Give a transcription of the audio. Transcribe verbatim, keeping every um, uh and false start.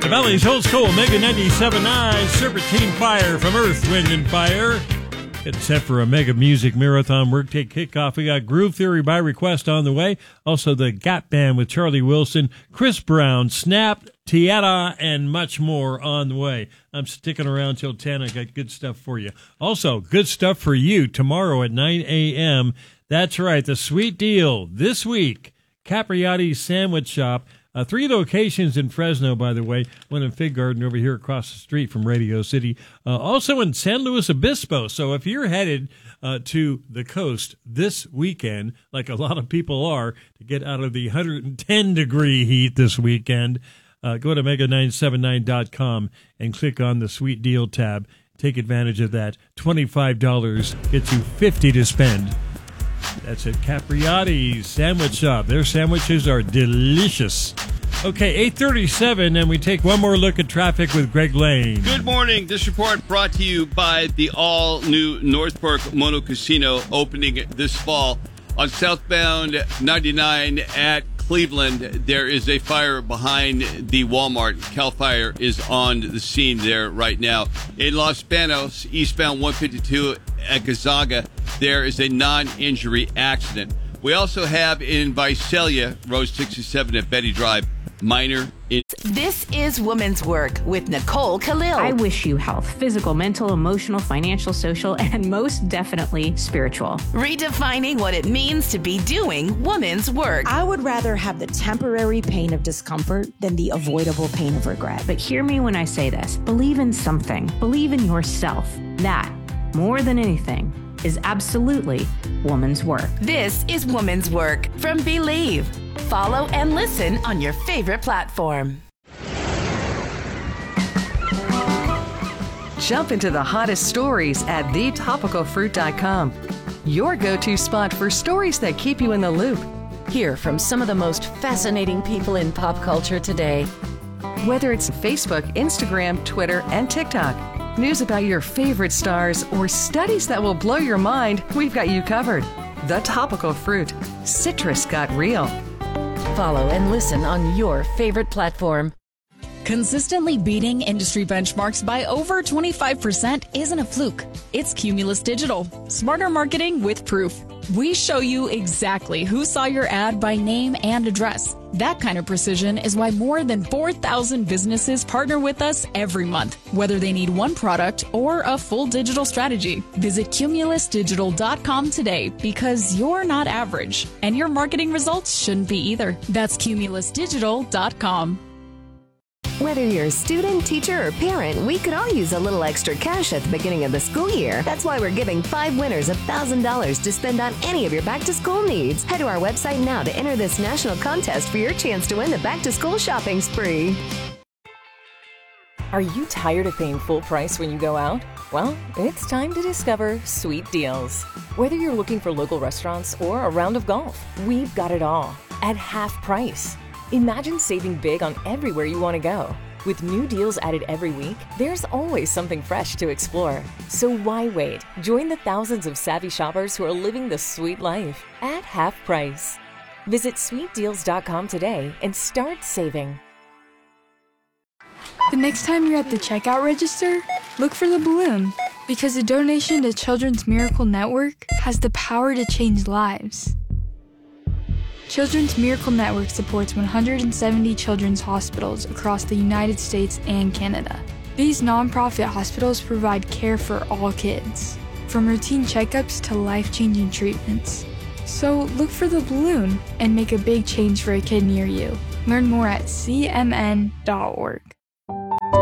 The Valley's Old School, Mega ninety-seven point nine, Serpentine Fire from Earth, Wind, and Fire. Getting set for a Mega Music Marathon workday kickoff. We got Groove Theory by request on the way. Also, the Gap Band with Charlie Wilson, Chris Brown, Snap, Tiara, and much more on the way. I'm sticking around till ten. I got good stuff for you. Also, good stuff for you tomorrow at nine a.m. That's right, the sweet deal this week. Capriati's Sandwich Shop. Uh, three locations in Fresno, by the way. One in Fig Garden over here across the street from Radio City. Uh, also in San Luis Obispo. So if you're headed uh, to the coast this weekend, like a lot of people are, to get out of the one hundred ten degree heat this weekend, uh, go to mega nine seven nine dot com and click on the Sweet Deal tab. Take advantage of that. twenty-five dollars gets you fifty dollars to spend. That's at Capriati's Sandwich Shop. Their sandwiches are delicious. Okay, eight thirty-seven, and we take one more look at traffic with Greg Lane. Good morning. This report brought to you by the all-new Northpark Mono Casino opening this fall. On southbound ninety-nine at Cleveland, there is a fire behind the Walmart. CAL FIRE is on the scene there right now. In Los Banos, eastbound one fifty-two at Gonzaga, there is a non-injury accident. We also have in Visalia, Road sixty-seven at Betty Drive, minor in- This is Woman's Work with Nicole Khalil. I wish you health, physical, mental, emotional, financial, social, and most definitely spiritual. Redefining what it means to be doing woman's work. I would rather have the temporary pain of discomfort than the avoidable pain of regret. But hear me when I say this. Believe in something. Believe in yourself. That, more than anything, is absolutely woman's work. This is Woman's Work from Believe. Follow and listen on your favorite platform. Jump into the hottest stories at the topical fruit dot com. Your go-to spot for stories that keep you in the loop. Hear from some of the most fascinating people in pop culture today. Whether it's Facebook, Instagram, Twitter, and TikTok, news about your favorite stars, or studies that will blow your mind, we've got you covered. The Topical Fruit. Citrus got real. Follow and listen on your favorite platform. Consistently beating industry benchmarks by over twenty-five percent isn't a fluke. It's Cumulus Digital. Smarter marketing with proof. We show you exactly who saw your ad by name and address. That kind of precision is why more than four thousand businesses partner with us every month, whether they need one product or a full digital strategy. Visit cumulus digital dot com today because you're not average, and your marketing results shouldn't be either. That's cumulus digital dot com. Whether you're a student, teacher, or parent, we could all use a little extra cash at the beginning of the school year. That's why we're giving five winners one thousand dollars to spend on any of your back-to-school needs. Head to our website now to enter this national contest for your chance to win the back-to-school shopping spree. Are you tired of paying full price when you go out? Well, it's time to discover Sweet Deals. Whether you're looking for local restaurants or a round of golf, we've got it all at half price. Imagine saving big on everywhere you want to go. With new deals added every week, there's always something fresh to explore. So why wait? Join the thousands of savvy shoppers who are living the sweet life at half price. Visit sweet deals dot com today and start saving. The next time you're at the checkout register, look for the balloon, because a donation to Children's Miracle Network has the power to change lives. Children's Miracle Network supports one hundred seventy children's hospitals across the United States and Canada. These nonprofit hospitals provide care for all kids, from routine checkups to life-changing treatments. So look for the balloon and make a big change for a kid near you. Learn more at c m n dot org.